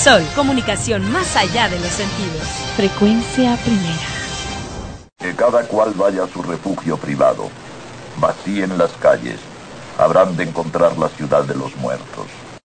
Sol, comunicación más allá de los sentidos. Frecuencia primera. Que cada cual vaya a su refugio privado. Vacíen las calles. Habrán de encontrar la ciudad de los muertos.